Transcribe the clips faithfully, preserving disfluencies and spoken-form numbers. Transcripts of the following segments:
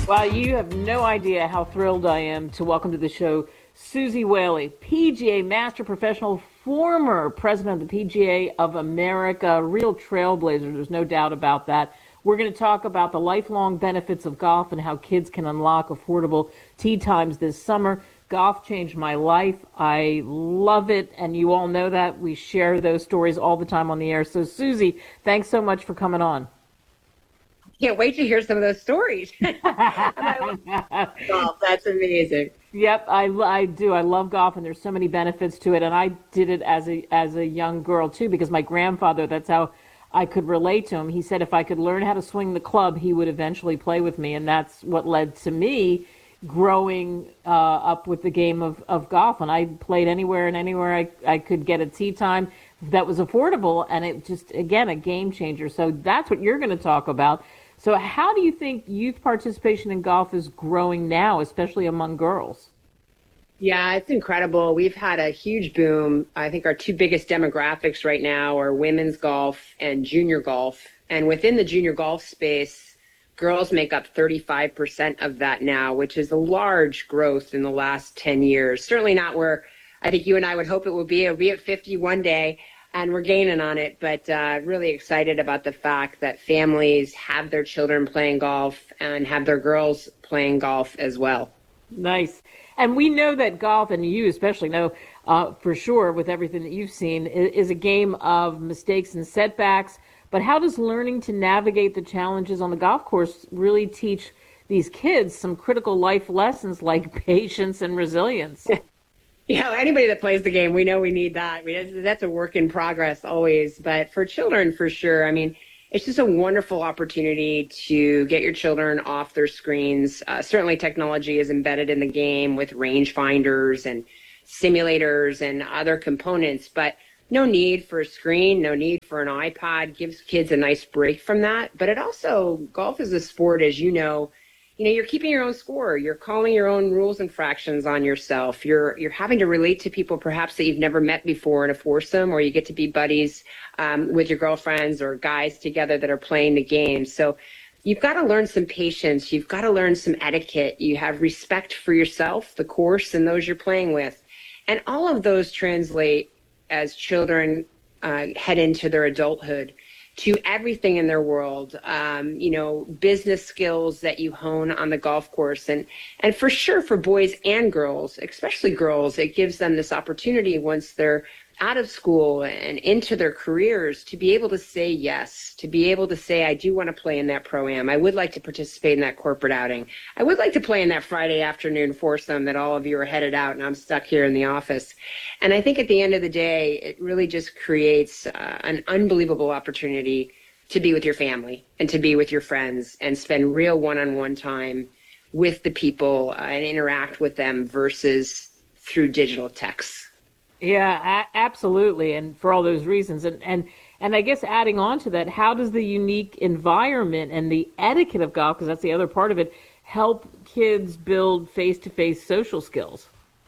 Well, you have no idea how thrilled I am to welcome to the show Suzy Whaley, P G A Master Professional, former president of the P G A of America, real trailblazer. There's no doubt about that. We're going to talk about the lifelong benefits of golf and how kids can unlock affordable tee times this summer. Golf changed my life. I love it, and you all know that. We share those stories all the time on the air. So, Suzy, thanks so much for coming on. Can't wait to hear some of those stories. Golf, that's amazing. Yep, I, I do. I love golf, and there's so many benefits to it. And I did it as a as a young girl, too, because my grandfather, that's how I could relate to him. He said if I could learn how to swing the club, he would eventually play with me. And that's what led to me growing uh, up with the game of, of golf. And I played anywhere and anywhere I, I could get a tee time that was affordable. And it just, again, a game changer. So that's what you're going to talk about. So how do you think youth participation in golf is growing now, especially among girls? Yeah, it's incredible. We've had a huge boom. I think our two biggest demographics right now are women's golf and junior golf. And within the junior golf space, girls make up thirty-five percent of that now, which is a large growth in the last ten years. Certainly not where I think you and I would hope it would be. It'll be at fifty one day. And we're gaining on it, but uh, really excited about the fact that families have their children playing golf and have their girls playing golf as well. Nice. And we know that golf, and you especially know uh, for sure with everything that you've seen, is a game of mistakes and setbacks. But how does learning to navigate the challenges on the golf course really teach these kids some critical life lessons like patience and resilience? You know, anybody that plays the game, we know we need that. I mean, that's a work in progress always. But for children, for sure, I mean, it's just a wonderful opportunity to get your children off their screens. Uh, certainly technology is embedded in the game with rangefinders and simulators and other components, but no need for a screen, no need for an iPad. Gives kids a nice break from that. But it also, golf is a sport, as you know, You know, you're keeping your own score. You're calling your own rules and fractions on yourself. You're you're having to relate to people perhaps that you've never met before in a foursome, or you get to be buddies um, with your girlfriends or guys together that are playing the game. So you've got to learn some patience. You've got to learn some etiquette. You have respect for yourself, the course, and those you're playing with. And all of those translate as children uh, head into their adulthood to everything in their world, um, you know, business skills that you hone on the golf course. And, and for sure, for boys and girls, especially girls, it gives them this opportunity once they're out of school and into their careers to be able to say yes, to be able to say, I do want to play in that pro-am. I would like to participate in that corporate outing. I would like to play in that Friday afternoon foursome that all of you are headed out and I'm stuck here in the office. And I think at the end of the day, it really just creates uh, an unbelievable opportunity to be with your family and to be with your friends and spend real one-on-one time with the people uh, and interact with them versus through digital texts. Yeah, a- absolutely. And for all those reasons. And, and, and I guess adding on to that, how does the unique environment and the etiquette of golf, because that's the other part of it, help kids build face-to-face social skills?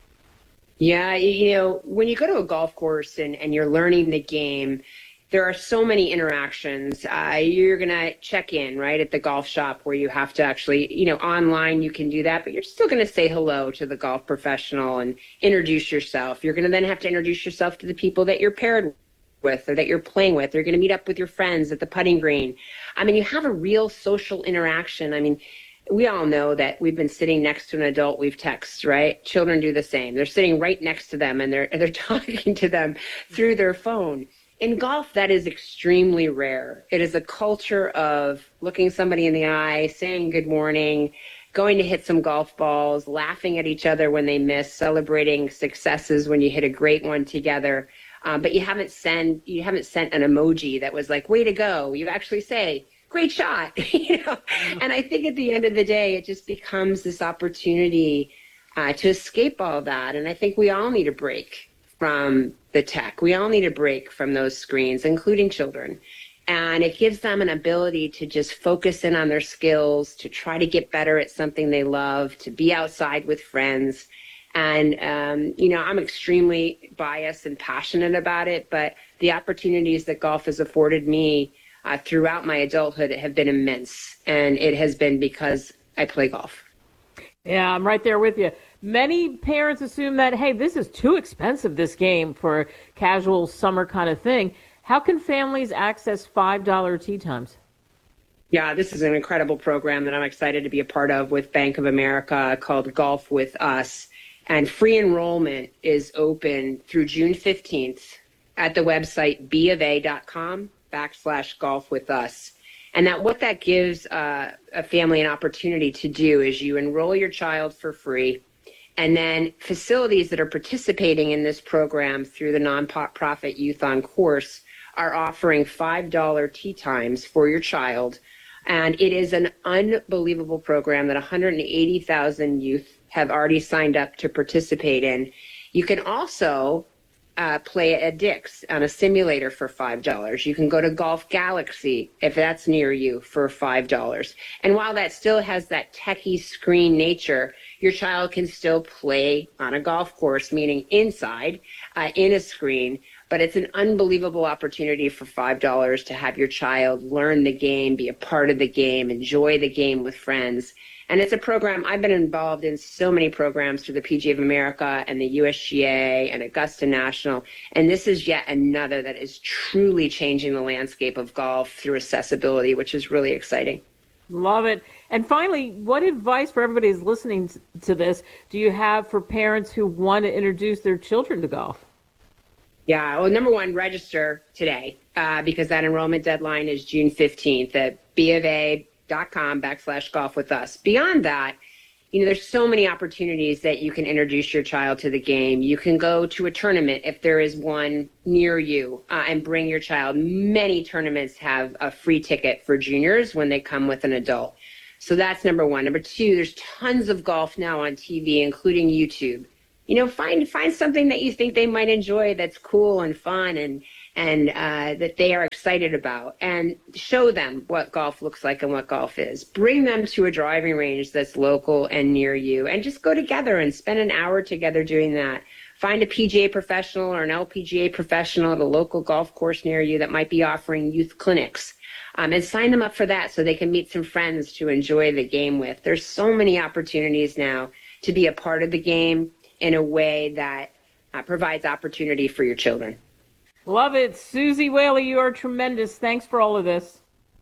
Yeah, you know, when you go to a golf course and, and you're learning the game, there are so many interactions. Uh, you're going to check in, right, at the golf shop where you have to actually, you know, online you can do that, but you're still going to say hello to the golf professional and introduce yourself. You're going to then have to introduce yourself to the people that you're paired with or that you're playing with. You're going to meet up with your friends at the putting green. I mean, you have a real social interaction. I mean, we all know that we've been sitting next to an adult we've texted, right? Children do the same. They're sitting right next to them and they're they're talking to them through their phone. In golf, that is extremely rare. It is a culture of looking somebody in the eye, saying good morning, going to hit some golf balls, laughing at each other when they miss, celebrating successes when you hit a great one together. Um, but you haven't sent you haven't sent an emoji that was like, way to go. You actually say, great shot. you know? And I think at the end of the day, it just becomes this opportunity uh, to escape all that. And I think we all need a break from the tech. We all need a break from those screens, including children. And it gives them an ability to just focus in on their skills, to try to get better at something they love, to be outside with friends. And, um, you know, I'm extremely biased and passionate about it, but the opportunities that golf has afforded me uh, throughout my adulthood have been immense. And it has been because I play golf. Yeah, I'm right there with you. Many parents assume that, hey, this is too expensive, this game, for a casual summer kind of thing. How can families access five dollar tee times? Yeah, this is an incredible program that I'm excited to be a part of with Bank of America called Golf with Us. And free enrollment is open through June fifteenth at the website bofa.com backslash golf with us. And that what that gives uh, a family an opportunity to do is you enroll your child for free, and then facilities that are participating in this program through the nonprofit Youth on Course are offering five dollar tee times for your child. And it is an unbelievable program that one hundred eighty thousand youth have already signed up to participate in. You can also Uh, play at Dick's on a simulator for five dollars. You can go to Golf Galaxy if that's near you for five dollars. And while that still has that techie screen nature, your child can still play on a golf course, meaning inside, uh, in a screen. But it's an unbelievable opportunity for five dollars to have your child learn the game, be a part of the game, enjoy the game with friends. And it's a program, I've been involved in so many programs through the P G A of America and the U S G A and Augusta National. And this is yet another that is truly changing the landscape of golf through accessibility, which is really exciting. Love it. And finally, what advice for everybody who's listening to this do you have for parents who want to introduce their children to golf? Yeah, well, number one, register today uh, because that enrollment deadline is June fifteenth at B of A. dot com backslash golf with us. Beyond that, you know, there's so many opportunities that you can introduce your child to the game. You can go to a tournament if there is one near you uh, and bring your child. Many tournaments have a free ticket for juniors when they come with an adult. So that's number one. Number two, there's tons of golf now on T V, including YouTube. You know, find find something that you think they might enjoy that's cool and fun and and uh, that they are excited about, and show them what golf looks like and what golf is. Bring them to a driving range that's local and near you, and just go together and spend an hour together doing that. Find a P G A professional or an L P G A professional at a local golf course near you that might be offering youth clinics, um, and sign them up for that so they can meet some friends to enjoy the game with. There's so many opportunities now to be a part of the game in a way that uh, provides opportunity for your children. Love it. Suzy Whaley, you are tremendous. Thanks for all of this.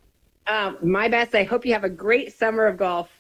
Uh, my best. I hope you have a great summer of golf.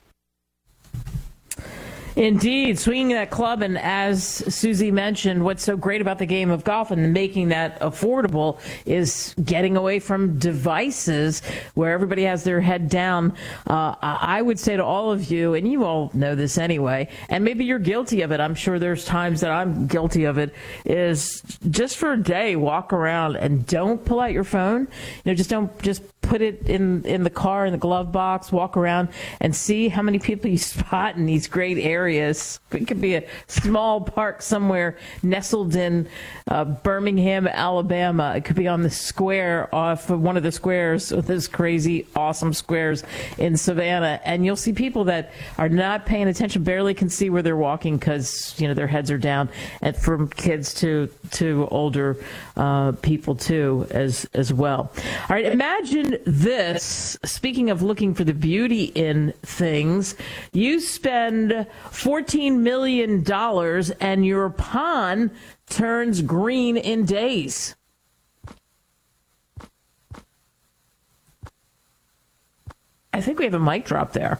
Indeed, swinging that club, and as Suzy mentioned, what's so great about the game of golf and making that affordable is getting away from devices where everybody has their head down. Uh, I would say to all of you, and you all know this anyway, and maybe you're guilty of it, I'm sure there's times that I'm guilty of it, is just for a day, walk around and don't pull out your phone. You know, just don't, just put it in, in the car, in the glove box, walk around and see how many people you spot in these great areas. It could be a small park somewhere nestled in uh, Birmingham, Alabama. It could be on the square, off of one of the squares, with those crazy, awesome squares in Savannah. And you'll see people that are not paying attention, barely can see where they're walking because, you know, their heads are down. And from kids to, to older uh, people, too, as, as well. All right, imagine this. Speaking of looking for the beauty in things, you spend fourteen million dollars and your pond turns green in days. I think we have a mic drop there.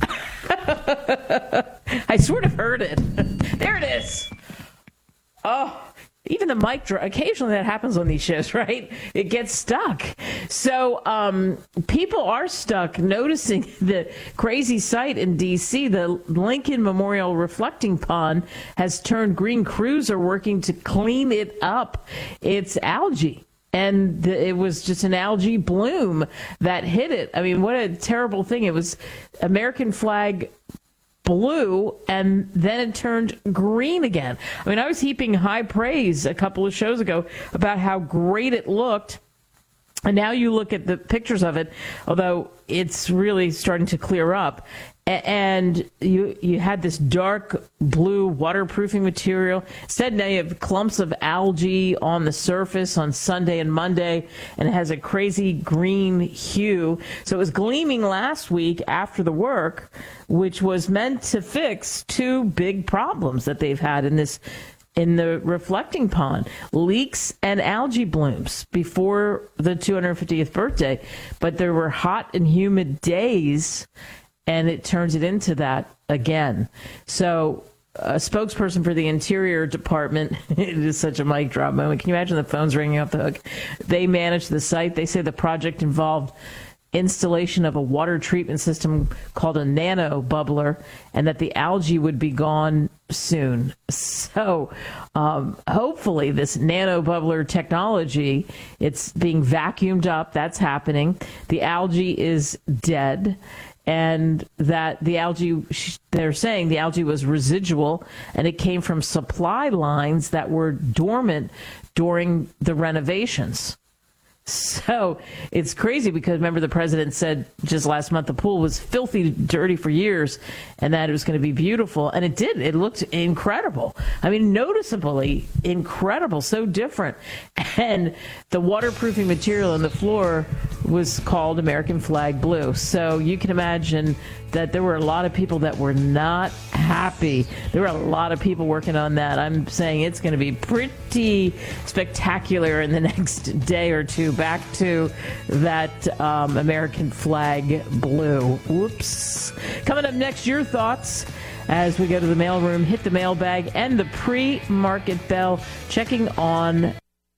I sort of heard it. There it is. Oh. Even the mic drop, occasionally that happens on these shows, right? It gets stuck. So um, people are stuck noticing the crazy sight in D C. The Lincoln Memorial Reflecting Pond has turned green. Crews are working to clean it up. It's algae. And the, it was just an algae bloom that hit it. I mean, what a terrible thing. It was American flag blue, and then it turned green again. I mean, I was heaping high praise a couple of shows ago about how great it looked And now you look at the pictures of it, although it's really starting to clear up. And you you had this dark blue waterproofing material. Instead, now you have clumps of algae on the surface on Sunday and Monday, and it has a crazy green hue. So it was gleaming last week after the work, which was meant to fix two big problems that they've had in this in the reflecting pond: leaks and algae blooms before the two hundred fiftieth birthday. But there were hot and humid days, and it turns it into that again. So a spokesperson for the Interior Department, it is such a mic drop moment. Can you imagine the phones ringing off the hook? They managed the site. They say the project involved installation of a water treatment system called a nano bubbler, and that the algae would be gone soon. So um, hopefully this nano bubbler technology, it's being vacuumed up. That's happening. The algae is dead. And that the algae, they're saying the algae was residual, and it came from supply lines that were dormant during the renovations. So it's crazy because, remember, the president said just last month the pool was filthy dirty for years and that it was going to be beautiful. And it did. It looked incredible. I mean, noticeably incredible, so different. And the waterproofing material on the floor was called American Flag Blue. So you can imagine that there were a lot of people that were not happy. There were a lot of people working on that. I'm saying it's going to be pretty spectacular in the next day or two. Back to that um, American Flag Blue. Whoops. Coming up next, your thoughts as we go to the mailroom, hit the mailbag, and the pre-market bell, checking on.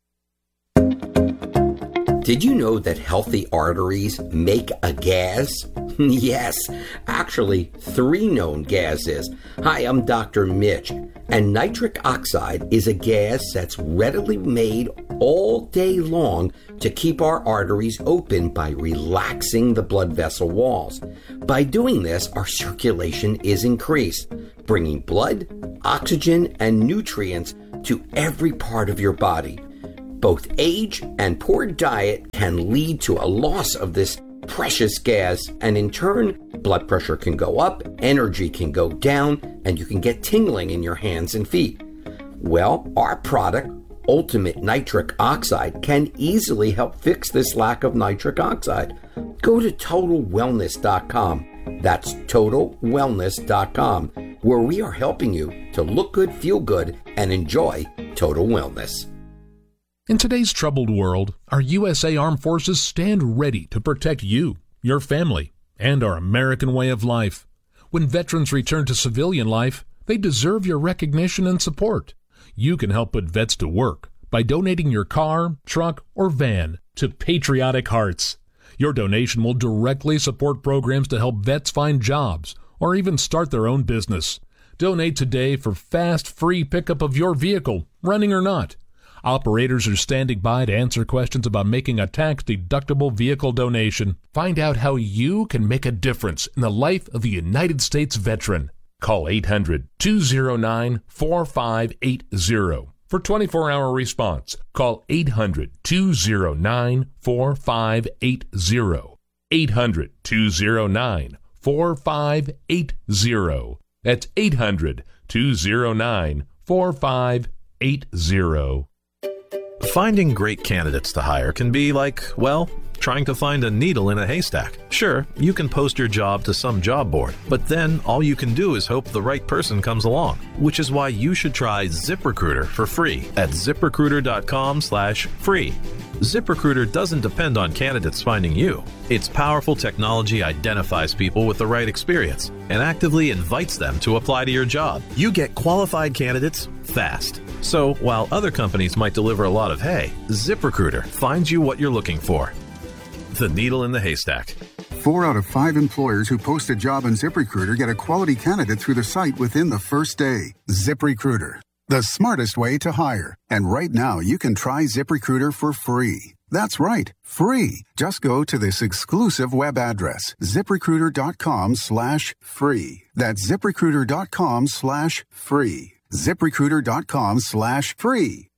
Did you know that healthy arteries make a gas? Yes, actually, three known gases. Hi, I'm Doctor Mitch, and nitric oxide is a gas that's readily made all day long to keep our arteries open by relaxing the blood vessel walls. By doing this, our circulation is increased, bringing blood, oxygen, and nutrients to every part of your body. Both age and poor diet can lead to a loss of this precious gas, and in turn, blood pressure can go up, energy can go down, and you can get tingling in your hands and feet. Well, our product, Ultimate Nitric Oxide, can easily help fix this lack of nitric oxide. Go to total wellness dot com. That's total wellness dot com, where we are helping you to look good, feel good, and enjoy total wellness. In today's troubled world, our U S A Armed Forces stand ready to protect you, your family, and our American way of life. When veterans return to civilian life, they deserve your recognition and support. You can help put vets to work by donating your car, truck, or van to Patriotic Hearts. Your donation will directly support programs to help vets find jobs or even start their own business. Donate today for fast, free pickup of your vehicle, running or not. Operators are standing by to answer questions about making a tax-deductible vehicle donation. Find out how you can make a difference in the life of a United States veteran. Call eight hundred, two oh nine, four five eight oh for twenty-four hour response. Call eight hundred, two oh nine, four five eight oh. eight hundred, two oh nine, four five eight oh. That's eight hundred, two oh nine, four five eight oh. Finding great candidates to hire can be like, well, trying to find a needle in a haystack. Sure, you can post your job to some job board, but then all you can do is hope the right person comes along, which is why you should try ZipRecruiter for free at ZipRecruiter.com slash free. ZipRecruiter doesn't depend on candidates finding you. Its powerful technology identifies people with the right experience and actively invites them to apply to your job. You get qualified candidates fast. So while other companies might deliver a lot of hay, ZipRecruiter finds you what you're looking for. The needle in the haystack. Four out of five employers who post a job on ZipRecruiter get a quality candidate through the site within the first day. ZipRecruiter, the smartest way to hire. And right now, you can try ZipRecruiter for free. That's right, free. Just go to this exclusive web address, ZipRecruiter.com slash free. That's ZipRecruiter.com slash free. ZipRecruiter.com slash free.